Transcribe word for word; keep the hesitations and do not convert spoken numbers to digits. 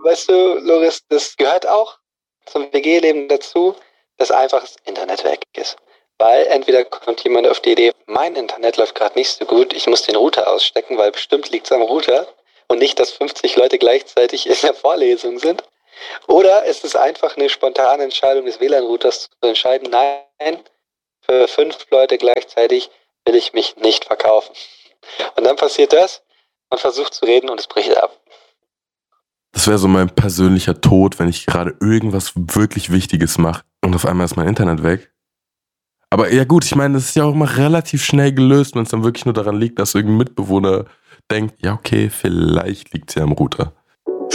weißt du, Loris, das gehört auch zum W G-Leben dazu, dass einfach das Internet weg ist. Weil entweder kommt jemand auf die Idee, mein Internet läuft gerade nicht so gut, ich muss den Router ausstecken, weil bestimmt liegt es am Router und nicht, dass fünfzig Leute gleichzeitig in der Vorlesung sind. Oder ist es einfach eine spontane Entscheidung des W L A N-Routers zu entscheiden, nein, für fünf Leute gleichzeitig will ich mich nicht verkaufen. Und dann passiert das, man versucht zu reden und es bricht ab. Das wäre so mein persönlicher Tod, wenn ich gerade irgendwas wirklich Wichtiges mache und auf einmal ist mein Internet weg. Aber ja gut, ich meine, das ist ja auch immer relativ schnell gelöst, wenn es dann wirklich nur daran liegt, dass irgendein Mitbewohner denkt, ja okay, vielleicht liegt es ja am Router.